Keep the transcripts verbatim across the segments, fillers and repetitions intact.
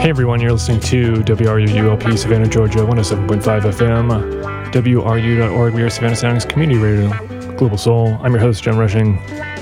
Hey everyone, you're listening to W R U U L P Savannah, Georgia, one oh seven point five F M, W R U dot org. We are Savannah Soundings Community Radio, Global Soul. I'm your host, Jen Rushing.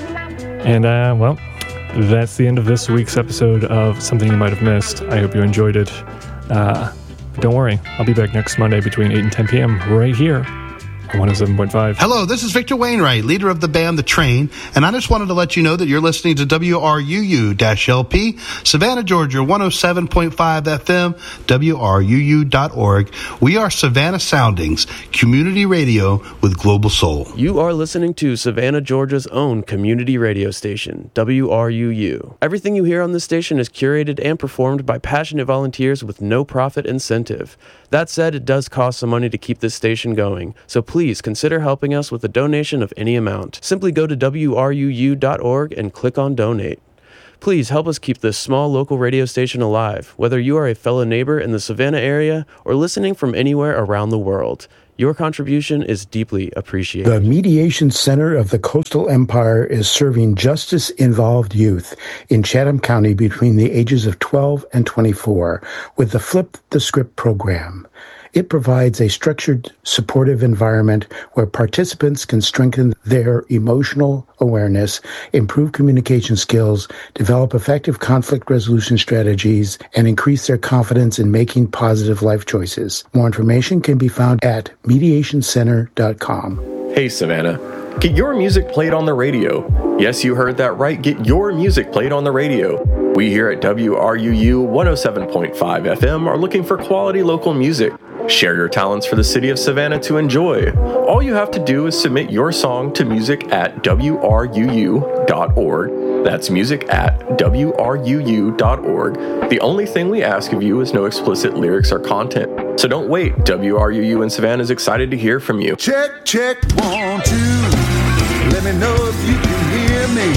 And, uh, well, that's the end of this week's episode of Something You Might Have Missed. I hope you enjoyed it. Uh, don't worry, I'll be back next Monday between eight and ten p.m. right here. one oh seven point five. Hello, this is Victor Wainwright, leader of the band The Train, and I just wanted to let you know that you're listening to W R U U L P, Savannah, Georgia, one oh seven point five F M, W R U U dot org. We are Savannah Soundings, community radio with Global Soul. You are listening to Savannah, Georgia's own community radio station, W R U U. Everything you hear on this station is curated and performed by passionate volunteers with no profit incentive. That said, it does cost some money to keep this station going, so please consider helping us with a donation of any amount. Simply go to W R U U dot org and click on Donate. Please help us keep this small local radio station alive, whether you are a fellow neighbor in the Savannah area or listening from anywhere around the world. Your contribution is deeply appreciated. The Mediation Center of the Coastal Empire is serving justice-involved youth in Chatham County between the ages of twelve and twenty-four with the Flip the Script program. It provides a structured, supportive environment where participants can strengthen their emotional awareness, improve communication skills, develop effective conflict resolution strategies, and increase their confidence in making positive life choices. More information can be found at mediation center dot com. Hey, Savannah. Get your music played on the radio. Yes, you heard that right. Get your music played on the radio. We here at W R U U one oh seven point five F M are looking for quality local music. Share your talents for the city of Savannah to enjoy. All you have to do is submit your song to music at W R U U dot org. That's music at W R U U dot org. The only thing we ask of you is no explicit lyrics or content. So don't wait. W R U U in Savannah is excited to hear from you. Check, check, one, two. Let me know if you can hear me.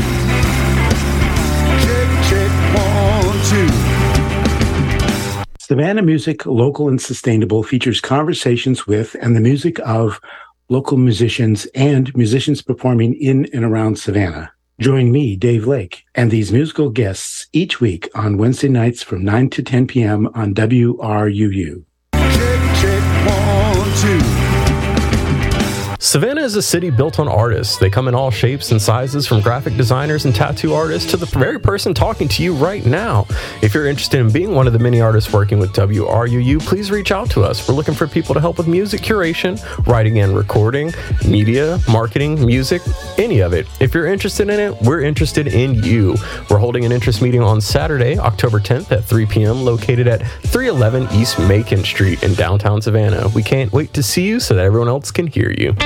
Check, check, one, two. Savannah Music, Local and Sustainable features conversations with and the music of local musicians and musicians performing in and around Savannah. Join me, Dave Lake, and these musical guests each week on Wednesday nights from nine to ten p.m. on W R U U. Check, check, one, two. Savannah is a city built on artists. They come in all shapes and sizes, from graphic designers and tattoo artists to the very person talking to you right now. If you're interested in being one of the many artists working with W R U U, please reach out to us. We're looking for people to help with music curation, writing and recording, media, marketing, music, any of it. If you're interested in it, we're interested in you. We're holding an interest meeting on Saturday, October tenth at three p.m. located at three eleven East Macon Street in downtown Savannah. We can't wait to see you so that everyone else can hear you.